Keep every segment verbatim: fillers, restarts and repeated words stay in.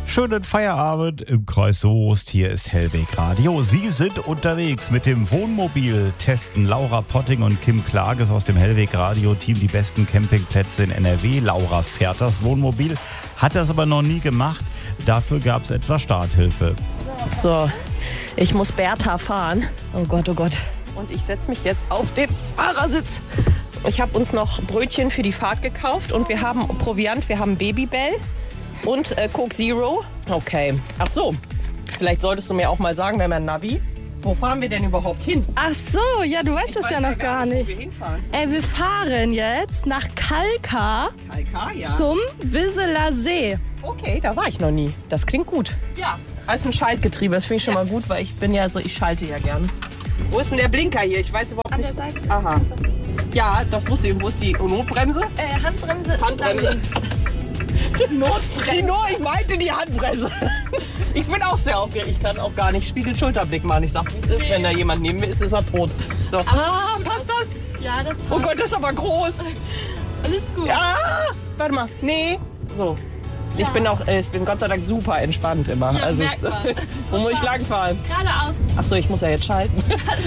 Schönen Feierabend im Kreis Soest. Hier ist Hellweg Radio. Sie sind unterwegs mit dem Wohnmobil testen. Laura Potting und Kim Klages aus dem Hellweg Radio Team die besten Campingplätze in N R W. Laura fährt das Wohnmobil, hat das aber noch nie gemacht. Dafür gab es etwas Starthilfe. So, ich muss Bertha fahren. Oh Gott, oh Gott. Und ich setze mich jetzt auf den Fahrersitz. Ich habe uns noch Brötchen für die Fahrt gekauft und wir haben Proviant, wir haben Babybell und äh, Coke Zero. Okay. Ach so, vielleicht solltest du mir auch mal sagen, wir haben ein Navi. Wo fahren wir denn überhaupt hin? Ach so, ja, du weißt Ich das weiß ja noch gar nicht. nicht. Wo wir hinfahren. Ey, wir fahren jetzt nach Kalkar Kalkar, ja. zum Wisseler See. Okay, da war ich noch nie. Das klingt gut. Ja. Das ist ein Schaltgetriebe, das finde ich schon mal gut, weil ich bin ja so, ich schalte ja gern. Wo ist denn der Blinker hier? Ich weiß überhaupt An nicht. der Seite. Aha. Ja, das wusste ich. Wo ist die Notbremse? Äh, Handbremse, Handbremse. ist da links. Die Notbremse. Die Not, ich meinte die Handbremse. Ich bin auch sehr aufgeregt. Ich kann auch gar nicht Spiegel-Schulterblick machen. Ich sag, wie es ist, wenn da jemand neben mir ist, ist er tot. So. Ah, passt das? Ja, das passt. Oh Gott, das ist aber groß. Alles gut. Ah, warte mal. Nee. So. Ich bin auch, äh, ich bin Gott sei Dank super entspannt immer. Ja, also merkt es, man. wo muss ich langfahren? Geradeaus. Ach so, ich muss ja jetzt schalten.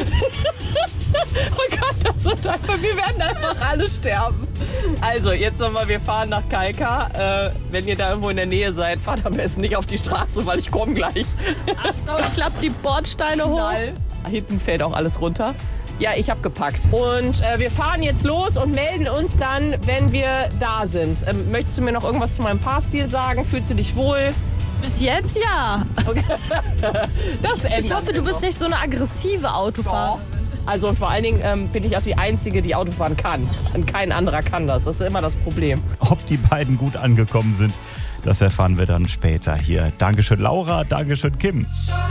Oh Gott, das wird einfach, wir werden einfach alle sterben. Also, jetzt nochmal, wir fahren nach Kalkar. Äh, wenn ihr da irgendwo in der Nähe seid, fahrt am besten nicht auf die Straße, weil ich komme gleich. Ich klapp die Bordsteine hoch. Knall. Hinten fällt auch alles runter. Ja, ich habe gepackt. Und äh, wir fahren jetzt los und melden uns dann, wenn wir da sind. Ähm, möchtest du mir noch irgendwas zu meinem Fahrstil sagen? Fühlst du dich wohl? Bis jetzt ja. Okay. Das Ich hoffe, du bist nicht so eine aggressive Autofahrerin. Also vor allen Dingen ähm, bin ich auch die Einzige, die Auto fahren kann. Und kein anderer kann das. Das ist immer das Problem. Ob die beiden gut angekommen sind, das erfahren wir dann später hier. Dankeschön Laura, Dankeschön Kim.